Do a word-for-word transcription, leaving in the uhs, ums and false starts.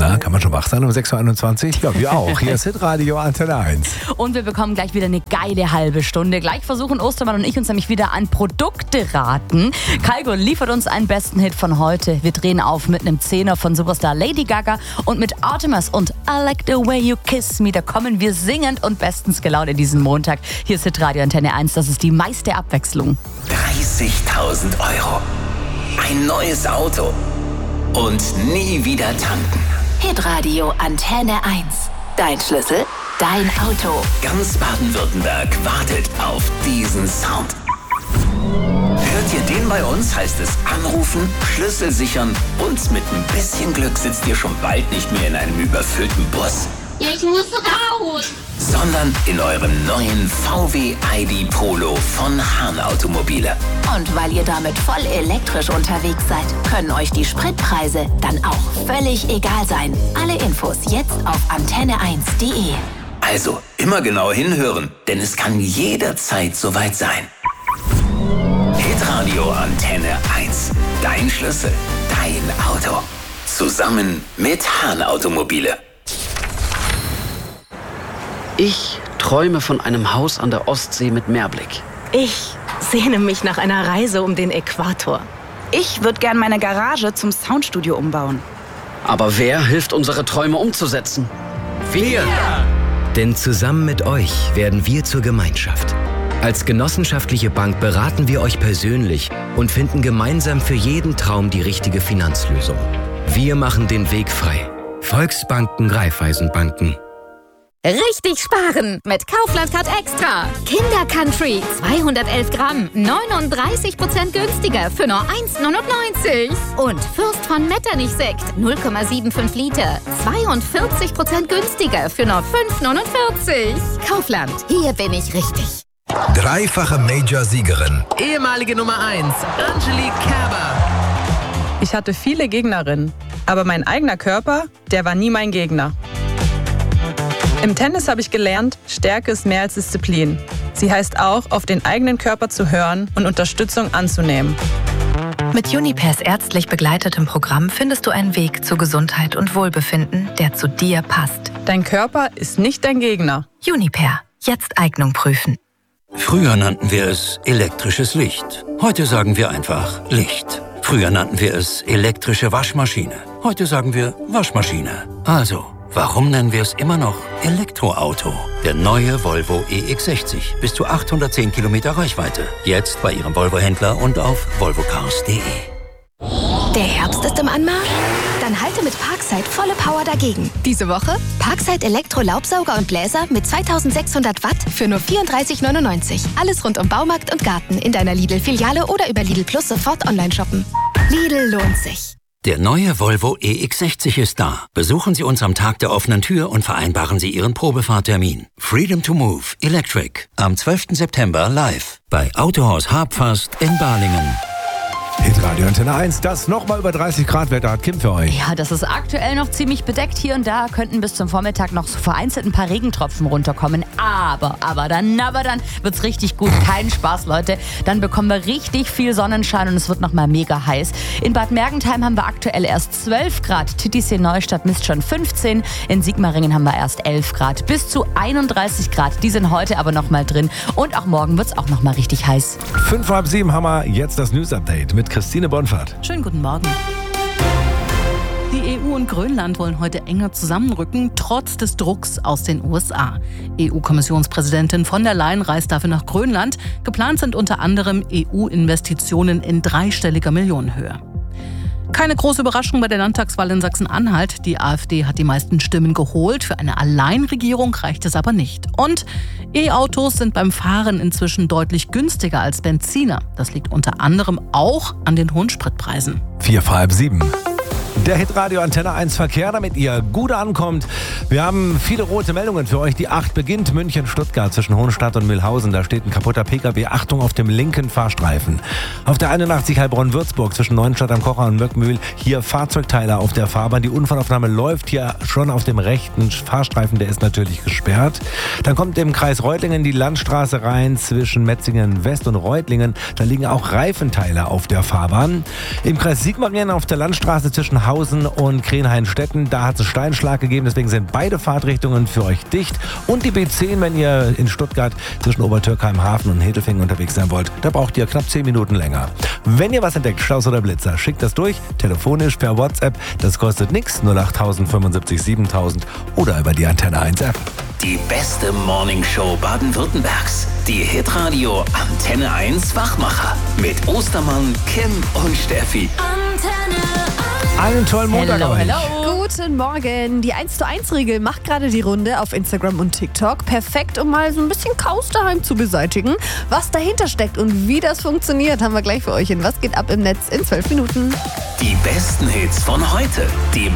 Na, kann man schon wach sein um sechs Uhr einundzwanzig? Ja, wir auch. Hier ist Hitradio Antenne eins. Und wir bekommen gleich wieder eine geile halbe Stunde. Gleich versuchen Ostermann und ich uns nämlich wieder an Produkte raten. Kalgo liefert uns einen besten Hit von heute. Wir drehen auf mit einem Zehner von Superstar Lady Gaga und mit Artemis und I Like the Way You Kiss Me. Da kommen wir singend und bestens gelaunt in diesen Montag. Hier ist Hitradio Antenne eins. Das ist die meiste Abwechslung. dreißigtausend Euro. Ein neues Auto. Und nie wieder tanken. Hitradio Antenne eins. Dein Schlüssel, dein Auto. Ganz Baden-Württemberg wartet auf diesen Sound. Hört ihr den bei uns, heißt es anrufen, Schlüssel sichern und mit ein bisschen Glück sitzt ihr schon bald nicht mehr in einem überfüllten Bus. Ich muss raus! Sondern in eurem neuen V W I D Polo von Hahn Automobile. Und weil ihr damit voll elektrisch unterwegs seid, können euch die Spritpreise dann auch völlig egal sein. Alle Infos jetzt auf antenne eins punkt de. Also immer genau hinhören, denn es kann jederzeit soweit sein. Hitradio Antenne eins. Dein Schlüssel, dein Auto. Zusammen mit Hahn Automobile. Ich träume von einem Haus an der Ostsee mit Meerblick. Ich sehne mich nach einer Reise um den Äquator. Ich würde gern meine Garage zum Soundstudio umbauen. Aber wer hilft, unsere Träume umzusetzen? Wir! Denn zusammen mit euch werden wir zur Gemeinschaft. Als genossenschaftliche Bank beraten wir euch persönlich und finden gemeinsam für jeden Traum die richtige Finanzlösung. Wir machen den Weg frei. Volksbanken, Raiffeisenbanken. Richtig sparen mit Kaufland Card Extra. Kinder Country zweihundertelf Gramm, neununddreißig Prozent günstiger für nur eins Komma neunundneunzig. Und Fürst von Metternich Sekt null Komma fünfundsiebzig Liter, zweiundvierzig Prozent günstiger für nur fünf Komma neunundvierzig. Kaufland, hier bin ich richtig. Dreifache Major-Siegerin. Ehemalige Nummer eins, Angelique Kerber. Ich hatte viele Gegnerinnen, aber mein eigener Körper, der war nie mein Gegner. Im Tennis habe ich gelernt, Stärke ist mehr als Disziplin. Sie heißt auch, auf den eigenen Körper zu hören und Unterstützung anzunehmen. Mit Junipers ärztlich begleitetem Programm findest du einen Weg zu Gesundheit und Wohlbefinden, der zu dir passt. Dein Körper ist nicht dein Gegner. Juniper, jetzt Eignung prüfen. Früher nannten wir es elektrisches Licht. Heute sagen wir einfach Licht. Früher nannten wir es elektrische Waschmaschine. Heute sagen wir Waschmaschine. Also, warum nennen wir es immer noch Elektroauto? Der neue Volvo E X sechzig. Bis zu achthundertzehn Kilometer Reichweite. Jetzt bei Ihrem Volvo-Händler und auf volvocars punkt de. Der Herbst ist im Anmarsch? Dann halte mit Parkside volle Power dagegen. Diese Woche Parkside Elektro-Laubsauger und Bläser mit zweitausendsechshundert Watt für nur vierunddreißig neunundneunzig. Alles rund um Baumarkt und Garten in deiner Lidl-Filiale oder über Lidl Plus sofort online shoppen. Lidl lohnt sich. Der neue Volvo E X sechzig ist da. Besuchen Sie uns am Tag der offenen Tür und vereinbaren Sie Ihren Probefahrtermin. Freedom to Move Electric am zwölften September live bei Autohaus Habfast in Balingen. Hitradio Antenne eins, das nochmal über dreißig Grad Wetter hat Kim für euch. Ja, das ist aktuell noch ziemlich bedeckt. Hier und da könnten bis zum Vormittag noch so vereinzelt ein paar Regentropfen runterkommen. Aber, aber dann, aber dann wird's richtig gut. Kein Spaß, Leute. Dann bekommen wir richtig viel Sonnenschein und es wird nochmal mega heiß. In Bad Mergentheim haben wir aktuell erst zwölf Grad. Titisee Neustadt misst schon fünfzehn. In Sigmaringen haben wir erst elf Grad. Bis zu einunddreißig Grad. Die sind heute aber nochmal drin. Und auch morgen wird's auch nochmal richtig heiß. Fünf vor halb sieben haben wir jetzt das News-Update mit Christine Bonfahrt. Schönen guten Morgen. Die E U und Grönland wollen heute enger zusammenrücken, trotz des Drucks aus den U S A. E U-Kommissionspräsidentin von der Leyen reist dafür nach Grönland. Geplant sind unter anderem E U-Investitionen in dreistelliger Millionenhöhe. Keine große Überraschung bei der Landtagswahl in Sachsen-Anhalt. Die AfD hat die meisten Stimmen geholt. Für eine Alleinregierung reicht es aber nicht. Und E-Autos sind beim Fahren inzwischen deutlich günstiger als Benziner. Das liegt unter anderem auch an den hohen Spritpreisen. Vier vor halb sieben. Der Hitradio Antenne eins Verkehr, damit ihr gut ankommt. Wir haben viele rote Meldungen für euch. Die acht beginnt München-Stuttgart zwischen Hohenstadt und Mühlhausen. Da steht ein kaputter P K W. Achtung auf dem linken Fahrstreifen. Auf der einundachtzig Heilbronn-Würzburg zwischen Neuenstadt am Kocher und Möckmühl. Hier Fahrzeugteile auf der Fahrbahn. Die Unfallaufnahme läuft hier schon auf dem rechten Fahrstreifen. Der ist natürlich gesperrt. Dann kommt im Kreis Reutlingen die Landstraße rein zwischen Metzingen West und Reutlingen. Da liegen auch Reifenteile auf der Fahrbahn. Im Kreis Sigmaringen auf der Landstraße zwischen Haus Milhausen und Krenhain-Stetten. Da hat es Steinschlag gegeben, deswegen sind beide Fahrtrichtungen für euch dicht. Und die B zehn, wenn ihr in Stuttgart zwischen Obertürkheim, Hafen und Hedelfingen unterwegs sein wollt, da braucht ihr knapp zehn Minuten länger. Wenn ihr was entdeckt, Staus oder Blitzer, schickt das durch, telefonisch per WhatsApp. Das kostet nichts, null acht fünfundsiebzig siebentausend oder über die Antenne eins App. Die beste Morningshow Baden-Württembergs. Die Hitradio Antenne eins Wachmacher. Mit Ostermann, Kim und Steffi. Antenne eins. Einen tollen Montag Hello, euch. hello. Guten Morgen. Die eins zu eins Regel macht gerade die Runde auf Instagram und TikTok. Perfekt, um mal so ein bisschen Chaos daheim zu beseitigen. Was dahinter steckt und wie das funktioniert, haben wir gleich für euch in Was geht ab im Netz in zwölf Minuten. Die besten Hits von heute. Die